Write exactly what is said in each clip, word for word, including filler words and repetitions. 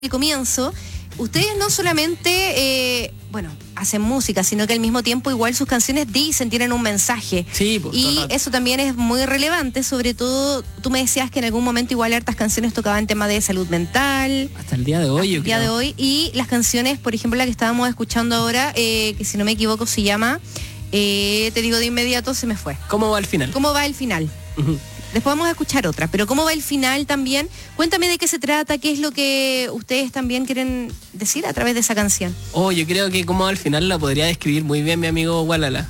el comienzo, ustedes no solamente, eh, bueno, hacen música, sino que al mismo tiempo igual sus canciones dicen, tienen un mensaje. Sí, pues, y total. eso también es muy relevante, sobre todo, tú me decías que en algún momento igual hartas canciones tocaban tema de salud mental. Hasta el día de hoy, yo El día creo. de hoy. Y las canciones, por ejemplo, la que estábamos escuchando ahora, eh, que si no me equivoco se llama, eh, te digo de inmediato, se me fue. ¿Cómo va el final? ¿Cómo va el final? Uh-huh. Después vamos a escuchar otra, pero ¿cómo va el final también? Cuéntame de qué se trata, qué es lo que ustedes también quieren decir a través de esa canción. Oh, yo creo que cómo va el final la podría describir muy bien mi amigo Walala.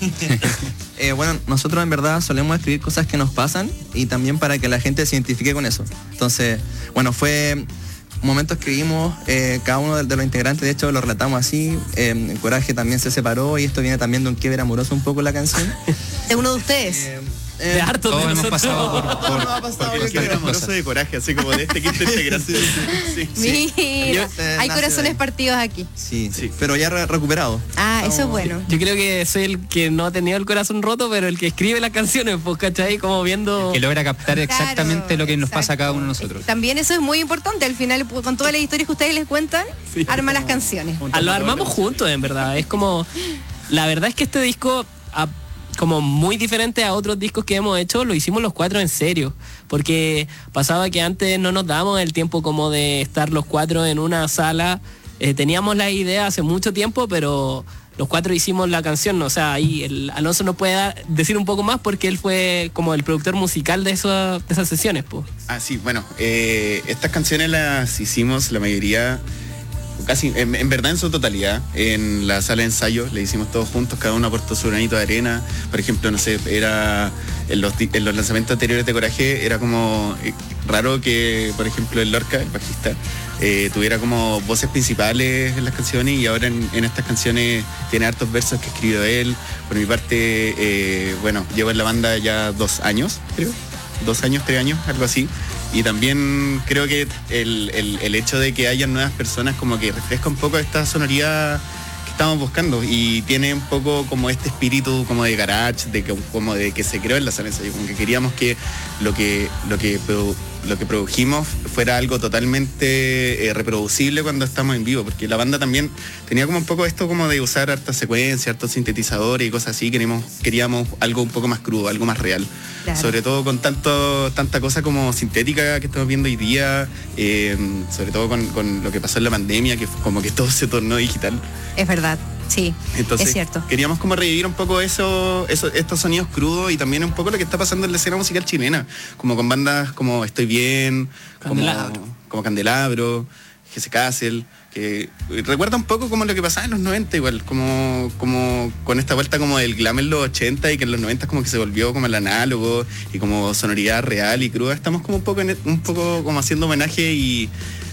eh, bueno, nosotros en verdad solemos escribir cosas que nos pasan y también para que la gente se identifique con eso. Entonces, bueno, fue un momento escribimos, eh, cada uno de, de los integrantes, de hecho lo relatamos así, eh, el Coraje también se separó y esto viene también de un quiebre amoroso un poco la canción. De uno de ustedes. Eh, De hartos Todos de hemos nosotros. pasado por, por, No ha pasado por el quiebre amoroso cosas. de Coraje, así como de este quinto integración. Sí, sí. Mira, Yo- hay nace corazones de- partidos aquí. Sí, sí, Sí. pero ya re- recuperado. Ah, eso es Estamos- bueno. Yo creo que soy el que no ha tenido el corazón roto, pero el que escribe las canciones, pues, ¿cachai? Como viendo... Que logra captar exactamente Claro, lo que nos pasa a cada exacto. uno de nosotros. También eso es muy importante. Al final, pues, con todas las historias que ustedes les cuentan, Sí. arman las canciones. Ah, lo armamos juntos, en verdad. Es como... La verdad es que este disco, a- como muy diferente a otros discos que hemos hecho, lo hicimos los cuatro en serio. Porque pasaba que antes no nos dábamos el tiempo como de estar los cuatro en una sala. Eh, teníamos la idea hace mucho tiempo, pero los cuatro hicimos la canción. O sea, ahí el Alonso nos puede dar- decir un poco más porque él fue como el productor musical de, eso- de esas sesiones, pues. Ah, sí, bueno, eh, estas canciones las hicimos la mayoría, casi, en, en verdad en su totalidad, en la sala de ensayo, le hicimos todos juntos, cada uno aportó su granito de arena. Por ejemplo, no sé, era en los, di- en los lanzamientos anteriores de Coraje, era como eh, raro que, por ejemplo, el Lorca, el bajista, eh, tuviera como voces principales en las canciones, y ahora en, en estas canciones tiene hartos versos que escribió él. Por mi parte, eh, bueno, llevo en la banda ya dos años, creo. Dos años, tres años, algo así. Y también creo que el, el, el hecho de que hayan nuevas personas como que refresca un poco esta sonoridad que estamos buscando, y tiene un poco como este espíritu como de garage, de que, como de que se creó en la sala de ensayo, como que queríamos que lo que lo que produ- lo que produjimos fuera algo totalmente eh, reproducible cuando estamos en vivo, porque la banda también tenía como un poco esto como de usar hartas secuencias, hartos sintetizadores y cosas así. Queríamos, queríamos algo un poco más crudo, algo más real. Claro. Sobre todo con tanto, tanta cosa como sintética que estamos viendo hoy día, eh, sobre todo con, con lo que pasó en la pandemia, que fue como que todo se tornó digital. Es verdad, sí. Entonces, es cierto. queríamos como revivir un poco eso, eso, estos sonidos crudos, y también un poco lo que está pasando en la escena musical chilena, como con bandas como Estoy Bien, Candelabro. como, como Candelabro, G S Castle, que recuerda un poco como lo que pasaba en los noventa igual, como, como con esta vuelta como del glam en los ochenta, y que en los noventa como que se volvió como el análogo y como sonoridad real y cruda. Estamos como un poco, en, un poco como haciendo homenaje y...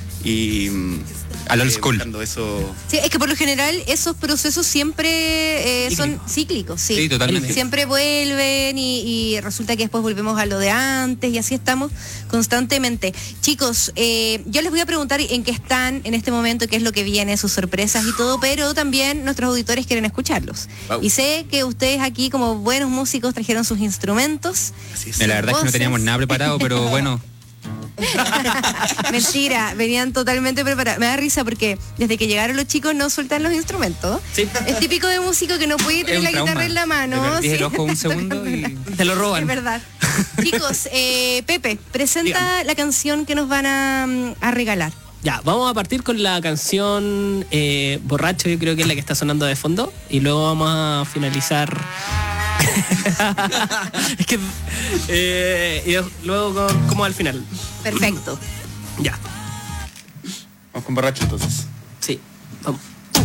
y Al old eh, school. buscando eso. Sí, es que por lo general esos procesos siempre eh, son cíclicos, sí. Sí, totalmente. Siempre vuelven y, y resulta que después volvemos a lo de antes, y así estamos constantemente. Chicos, eh, yo les voy a preguntar en qué están en este momento, qué es lo que viene, sus sorpresas y todo, pero también nuestros auditores quieren escucharlos. Wow. Y sé que ustedes aquí, como buenos músicos, trajeron sus instrumentos. Así es. La verdad es que no voces. teníamos nada preparado, pero bueno, Mentira, venían totalmente preparados. Me da risa porque desde que llegaron los chicos no sueltan los instrumentos. Sí. Es típico de músico que no puede tener un la guitarra trauma. en la mano. Te perdí el Sí, ojo un segundo y- Te lo roban. es verdad. Chicos, eh, Pepe, presenta Dígame. la canción que nos van a, mm, a regalar. Ya, vamos a partir con la canción eh, Borracho, yo creo que es la que está sonando de fondo, y luego vamos a finalizar. Es que eh, y luego con, como al final. Perfecto. Ya, Vamos con Borracho entonces. sí, vamos.